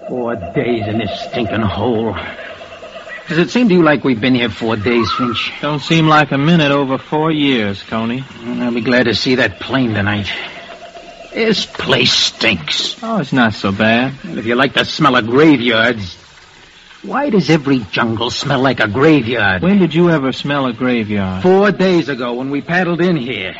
4 days in this stinking hole. Does it seem to you like we've been here 4 days, Finch? Don't seem like a minute over 4 years, Coney. I'll be glad to see that plane tonight. This place stinks. Oh, it's not so bad. And if you like the smell of graveyards, why does every jungle smell like a graveyard? When did you ever smell a graveyard? 4 days ago when we paddled in here.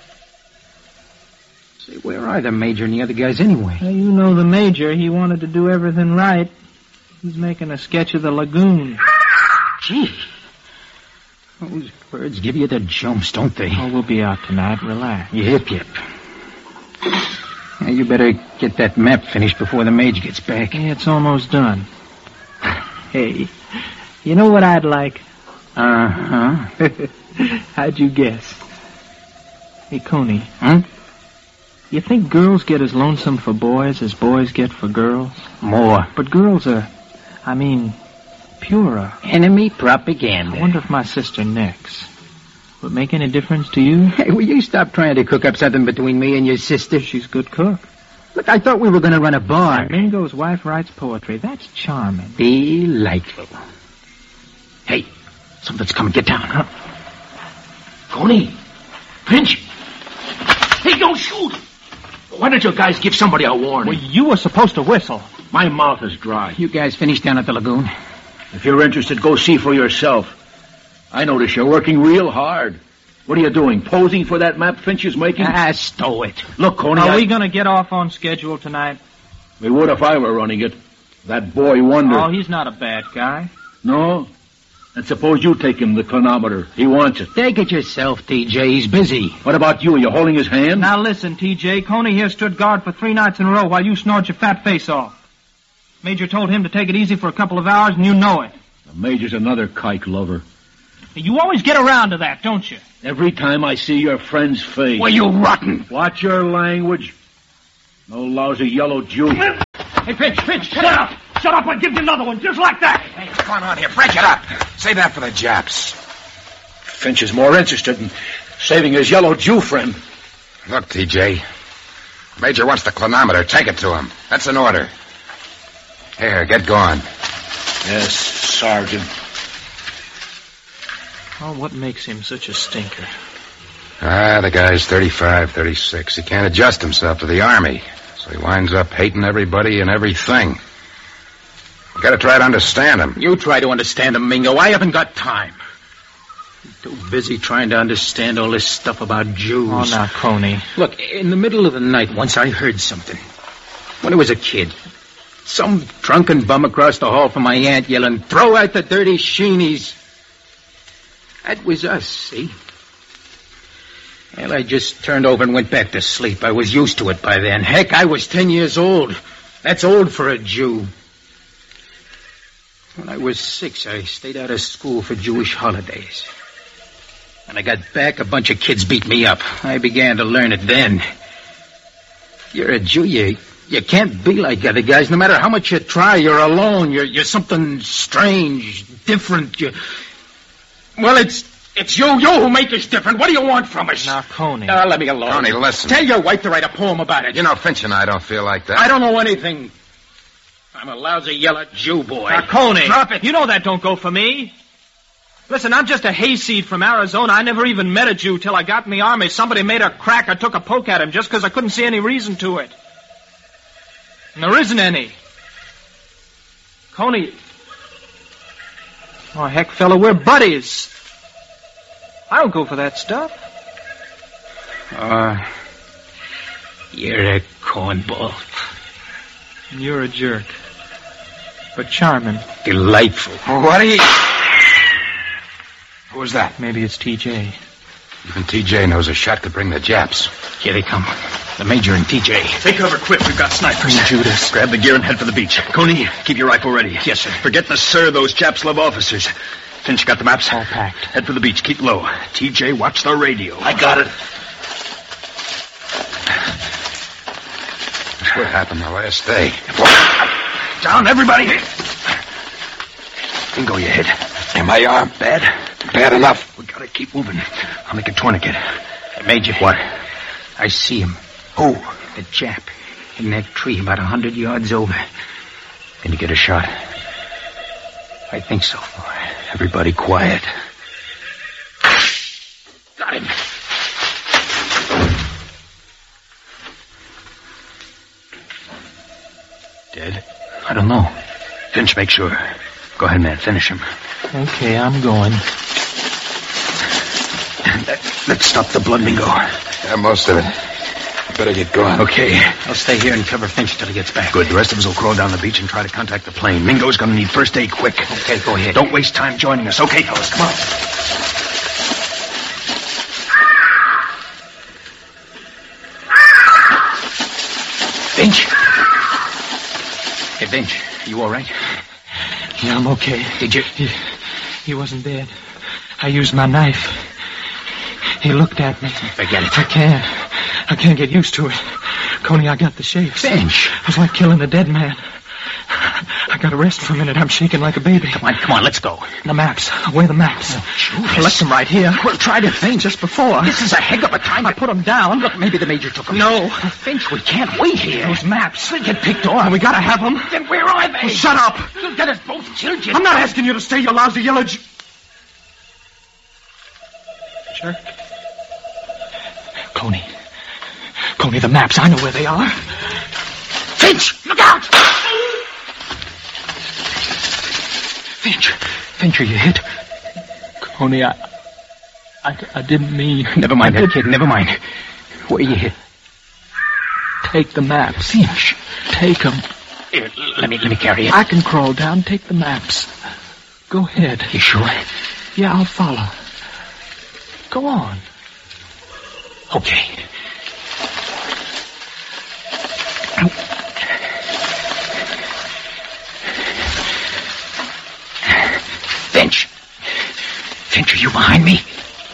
Say, where are the Major and the other guys anyway? Well, you know the Major. He wanted to do everything right. He's making a sketch of the lagoon. Gee. Those birds give you the jumps, don't they? Oh, we'll be out tonight. Relax. Yip. Now, you better get that map finished before the Major gets back. Yeah, it's almost done. Hey, you know what I'd like? Uh-huh. How'd you guess? Hey, Coney. Hmm? You think girls get as lonesome for boys as boys get for girls? More. But girls are, purer. Enemy propaganda. I wonder if my sister Nix would make any difference to you? Hey, will you stop trying to cook up something between me and your sister? She's a good cook. Look, I thought we were going to run a bar. Mingo's wife writes poetry. That's charming. Delightful. Hey, something's coming. Get down. Huh? Coney! Finch! Hey, don't shoot! Why don't you guys give somebody a warning? Well, you were supposed to whistle. My mouth is dry. You guys finished down at the lagoon? If you're interested, go see for yourself. I notice you're working real hard. What are you doing, posing for that map Finch is making? Stow it. Look, Coney, Are we going to get off on schedule tonight? We would if I were running it. That boy Wonder. Oh, he's not a bad guy. No? And suppose you take him the chronometer. He wants it. Take it yourself, TJ. He's busy. What about you? Are you holding his hand? Now listen, TJ. Coney here stood guard for 3 nights in a row while you snored your fat face off. Major told him to take it easy for a couple of hours, and you know it. The Major's another kike lover. You always get around to that, don't you? Every time I see your friend's face. Well, you rotten. Watch your language. No lousy yellow Jew. Hey, Finch, shut up! Shut up, I'll give you another one, just like that! Hey, what's going on here? Break it up. Save that for the Japs. Finch is more interested in saving his yellow Jew friend. Look, TJ. Major wants the chronometer. Take it to him. That's an order. Here, get going. Yes, Sergeant. Oh, what makes him such a stinker? The guy's 35, 36. He can't adjust himself to the Army, so he winds up hating everybody and everything. You gotta try to understand him. You try to understand him, Mingo. I haven't got time. I'm too busy trying to understand all this stuff about Jews. Oh, now, Coney. Look, in the middle of the night, once I heard something. When I was a kid. Some drunken bum across the hall from my aunt yelling, "Throw out the dirty sheenies." That was us, see? Well, I just turned over and went back to sleep. I was used to it by then. Heck, I was 10 years old. That's old for a Jew. When I was 6, I stayed out of school for Jewish holidays. When I got back, a bunch of kids beat me up. I began to learn it then. You're a Jew, you can't be like other guys. No matter how much you try, you're alone. You're something strange, different. Well, it's you who make us different. What do you want from us? Now, Coney. Let me alone. Coney, listen. Tell your wife to write a poem about it. You know, Finch and I don't feel like that. I don't know anything. I'm a lousy yellow Jew boy. Now, Coney. Drop it. You know that don't go for me. Listen, I'm just a hayseed from Arizona. I never even met a Jew till I got in the Army. Somebody made a crack. I took a poke at him just because I couldn't see any reason to it. And there isn't any. Coney. Oh, heck, fella, we're buddies. I don't go for that stuff. You're a cornball. And you're a jerk. But charming. Delightful. What are you... Who was that? Maybe it's TJ. Even TJ knows a shot could bring the Japs. Here they come. The Major and TJ. Take cover quick. We've got snipers. Judas. Grab the gear and head for the beach. Coney, keep your rifle ready. Yes, sir. Forget the sir. Those Japs love officers. Finch, got the maps? All packed. Head for the beach. Keep low. TJ, watch the radio. I got it. That's what happened the last day. Down, everybody. Bingo, you hit. In my arm. Bad? Bad enough. We gotta keep moving. I'll make a tourniquet. Major. What? I see him. Who? The Jap. In that tree about 100 yards over. Can you get a shot? I think so. Everybody quiet. Got him. Dead? I don't know. Finch, make sure. Go ahead, man. Finish him. Okay, I'm going. Let's stop the blood, Mingo. Yeah, most of it. Better get going. Okay. I'll stay here and cover Finch till he gets back. Good. The rest of us will crawl down the beach and try to contact the plane. Mingo's gonna need first aid quick. Okay, go ahead. Don't waste time joining us. Okay, fellas, come on. Finch? Hey, Finch, you all right? Yeah, I'm okay. Did you? He wasn't dead. I used my knife. He looked at me. Forget it. I can't get used to it. Coney, I got the shakes. Finch! It was like killing a dead man. I got to rest for a minute. I'm shaking like a baby. Come on, let's go. The maps. Where are the maps? I left them right here. Well, try to think. Just before. This is a heck of a time. I put them down. Look, maybe the major took them. No. Finch, we can't wait here. Those maps. They get picked off. We got to have them. Then where are they? Oh, shut up. You'll get us both killed, you I'm not asking you to stay, you lousy yellow... Jerk. Coney, the maps. I know where they are. Finch, look out! Finch, are you hit? Coney, I didn't mean... Never mind that, kid. Never mind. Where you hit? Take the maps. Finch. Take them. Here, let me carry it. I can crawl down. Take the maps. Go ahead. You sure? Yeah, I'll follow. Go on. Okay. Finch, are you behind me?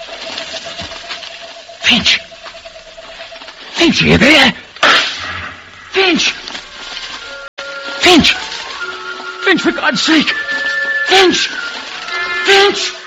Finch, are you there? Finch, for God's sake. Finch!